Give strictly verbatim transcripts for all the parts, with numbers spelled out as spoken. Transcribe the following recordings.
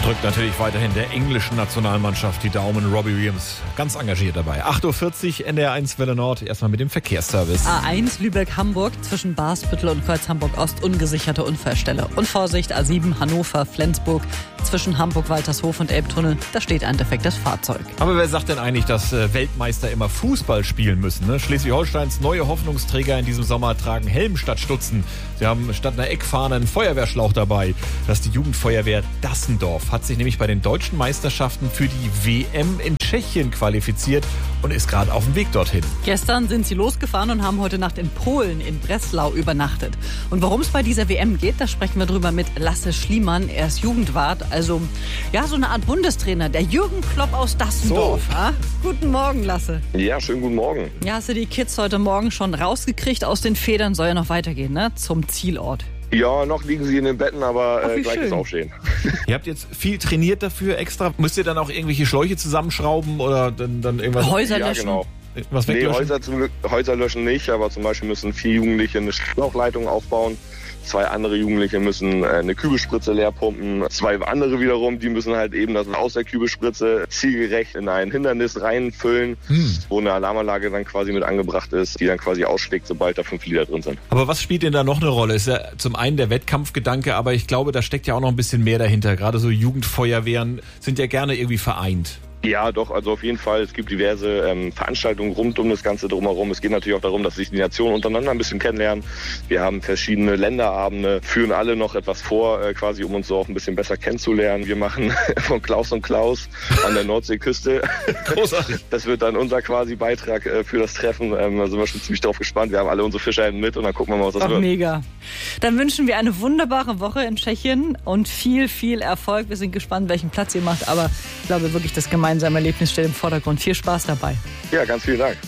Drückt natürlich weiterhin der englischen Nationalmannschaft die Daumen. Robbie Williams ganz engagiert dabei. acht Uhr vierzig, N D R eins Welle Nord. Erstmal mit dem Verkehrsservice. A eins Lübeck-Hamburg zwischen Barsbüttel und Kreuz Hamburg-Ost ungesicherte Unfallstelle. Und Vorsicht, A sieben Hannover-Flensburg zwischen Hamburg-Waltershof und Elbtunnel. Da steht ein defektes Fahrzeug. Aber wer sagt denn eigentlich, dass äh, Weltmeister immer Fußball spielen müssen? Ne? Schleswig-Holsteins neue Hoffnungsträger in diesem Sommer tragen Helm statt Stutzen. Sie haben statt einer Eckfahne einen Feuerwehrschlauch dabei. Das ist die Jugendfeuerwehr Dassendorf. Hat sich nämlich bei den deutschen Meisterschaften für die W M in Tschechien qualifiziert und ist gerade auf dem Weg dorthin. Gestern sind sie losgefahren und haben heute Nacht in Polen, in Breslau, übernachtet. Und worum es bei dieser W M geht, da sprechen wir drüber mit Lasse Schliemann. Er ist Jugendwart, also ja, so eine Art Bundestrainer. Der Jürgen Klopp aus Dassendorf. So. Ja? Guten Morgen, Lasse. Ja, schönen guten Morgen. Ja, hast du die Kids heute Morgen schon rausgekriegt aus den Federn? Soll ja noch weitergehen, ne? Zum Zielort. Ja, noch liegen sie in den Betten, aber Ach, äh, wie gleich schön. ist Aufstehen. Ihr habt jetzt viel trainiert dafür extra. Müsst ihr dann auch irgendwelche Schläuche zusammenschrauben oder dann, dann irgendwas? Häuser Ja, löschen. genau. Was Nee, weglöschen? Häuser, zum Glück, Häuser löschen nicht, aber zum Beispiel müssen vier Jugendliche eine Schlauchleitung aufbauen. Zwei andere Jugendliche müssen äh, eine Kübelspritze leer pumpen. Zwei andere wiederum, die müssen halt eben das aus der Kübelspritze zielgerecht in ein Hindernis reinfüllen, Hm. wo eine Alarmanlage dann quasi mit angebracht ist, die dann quasi ausschlägt, sobald da fünf Liter drin sind. Aber was spielt denn da noch eine Rolle? Ist ja zum einen der Wettkampfgedanke, aber ich glaube, da steckt ja auch noch ein bisschen mehr dahinter. Gerade so Jugendfeuerwehren sind ja gerne irgendwie vereint. Ja, doch, also auf jeden Fall. Es gibt diverse ähm, Veranstaltungen rund um das Ganze drumherum. Es geht natürlich auch darum, dass sich die Nationen untereinander ein bisschen kennenlernen. Wir haben verschiedene Länderabende, führen alle noch etwas vor, äh, quasi um uns so auch ein bisschen besser kennenzulernen. Wir machen von Klaus und Klaus an der Nordseeküste. Großartig. Das wird dann unser quasi Beitrag äh, für das Treffen. Ähm, da sind wir schon ziemlich drauf gespannt. Wir haben alle unsere Fischerhemden mit und dann gucken wir mal, was das Ach, wird. mega. Dann wünschen wir eine wunderbare Woche in Tschechien und viel, viel Erfolg. Wir sind gespannt, welchen Platz ihr macht, aber ich glaube wirklich, das gemeinsame Erlebnis steht im Vordergrund. Viel Spaß dabei. Ja, ganz vielen Dank.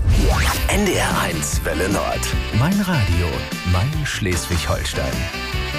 N D R eins Welle Nord. Mein Radio, mein Schleswig-Holstein.